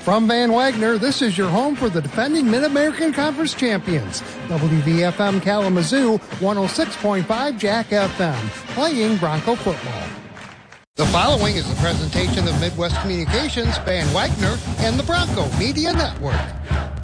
From Van Wagner, this is your home for the defending Mid-American Conference champions. WVFM Kalamazoo, 106.5 Jack FM, playing Bronco football. The following is a presentation of Midwest Communications, Van Wagner, and the Bronco Media Network.